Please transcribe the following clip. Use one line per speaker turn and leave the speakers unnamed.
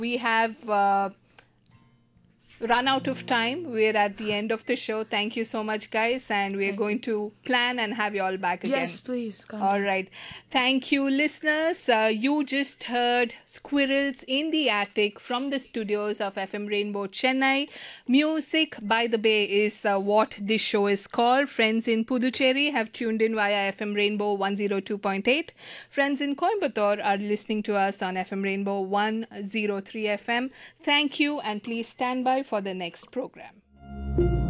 We have run out of time. We're at the end of the show. Thank you so much, guys, and we're
Thank you.
going to plan and have you all back again.
Yes, please.
All
Contact.
right. Thank you, listeners. You just heard Squirrels in the Attic from the studios of FM Rainbow Chennai. Music by the Bay is what this show is called. Friends in Puducherry have tuned in via FM Rainbow 102.8. Friends in Coimbatore are listening to us on FM Rainbow 103 FM. Thank you, and please stand by for the next program.